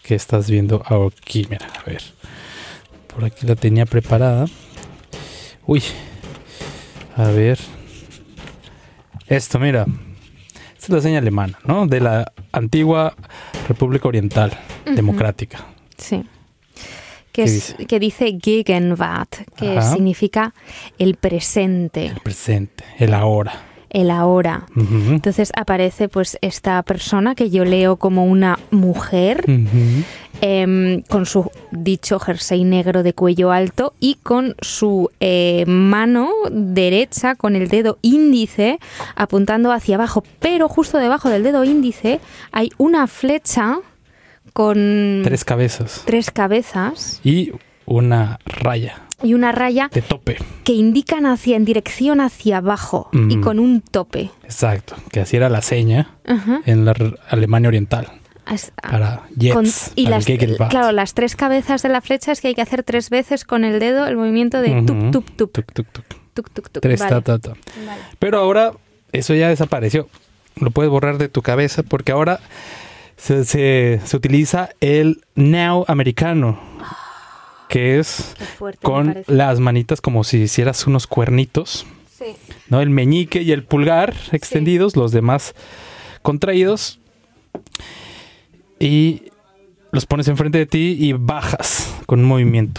que estás viendo aquí. Mira, a ver. Por aquí la tenía preparada. Uy. A ver. Esto, mira. Esta es la seña alemana, ¿no? De la antigua República Oriental Democrática. Sí. ¿Qué Que dice Gegenwart, que significa el presente. El presente, el ahora. El ahora. Entonces aparece pues esta persona que yo leo como una mujer con su dicho jersey negro de cuello alto y con su mano derecha con el dedo índice apuntando hacia abajo, pero justo debajo del dedo índice hay una flecha con 3 cabezas. 3 cabezas. Y una raya. Y una raya de tope. Que indican en dirección hacia abajo y con un tope. Exacto, que así era la seña en la Alemania Oriental. Para Jetzt, y para claro, las 3 cabezas de la flecha es que hay que hacer 3 veces con el dedo el movimiento de tup, tup, tup. Tuc, tuc, tuc. Tuc, tuc, tuc. 3 Vale. Vale. Pero ahora eso ya desapareció. Lo puedes borrar de tu cabeza porque ahora se utiliza el now americano, que es con las manitas como si hicieras unos cuernitos, ¿no? El meñique y el pulgar extendidos, los demás contraídos, y los pones enfrente de ti y bajas con un movimiento.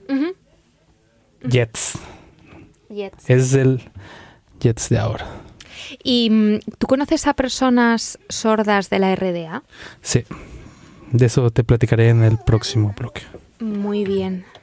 Jetzt. Es el Jetzt de ahora. ¿Y tú conoces a personas sordas de la RDA? Sí, de eso te platicaré en el próximo bloque. Muy bien.